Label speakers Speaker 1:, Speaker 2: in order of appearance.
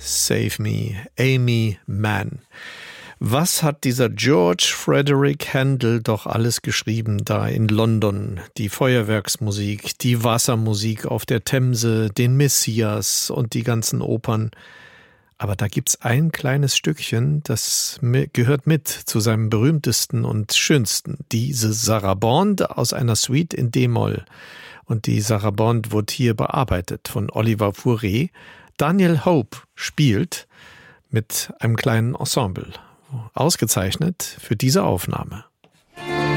Speaker 1: Save Me, Amy Mann. Was hat dieser George Frederick Handel doch alles geschrieben da in London? Die Feuerwerksmusik, die Wassermusik auf der Themse, den Messias und die ganzen Opern. Aber da gibt's ein kleines Stückchen, das gehört mit zu seinem berühmtesten und schönsten. Diese Sarabande aus einer Suite in D-Moll. Und die Sarabande wurde hier bearbeitet von Oliver Fauré. Daniel Hope spielt mit einem kleinen Ensemble. Ausgezeichnet für diese Aufnahme.